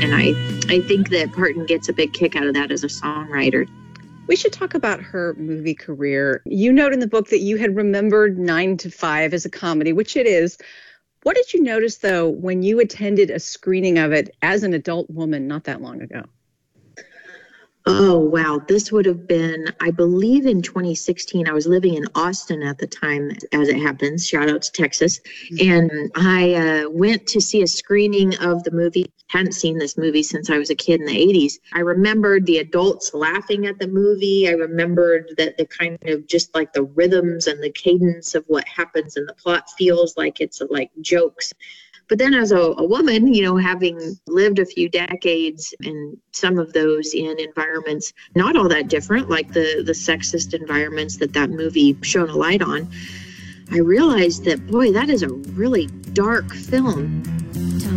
And I think that Parton gets a big kick out of that as a songwriter. We should talk about her movie career. You note in the book that you had remembered 9 to 5 as a comedy, which it is. What did you notice, though, when you attended a screening of it as an adult woman not that long ago? Oh, wow. This would have been, I believe, in 2016. I was living in Austin at the time, as it happens. Shout out to Texas. And I went to see a screening of the movie. Hadn't seen this movie since I was a kid in the 80s. I remembered the adults laughing at the movie. I remembered that the kind of just like the rhythms and the cadence of what happens in the plot feels like it's like jokes. But then as a woman, having lived a few decades and some of those in environments not all that different, like the sexist environments that movie shone a light on, I realized that, boy, that is a really dark film.